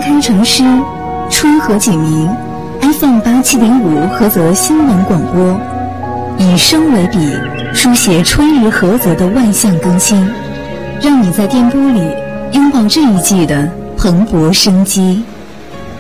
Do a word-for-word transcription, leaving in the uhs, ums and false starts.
开成诗，春和景明 F M 八七点五菏泽新闻广播，以声为笔，书写春日菏泽的万象更新，让你在电波里拥抱这一季的蓬勃生机。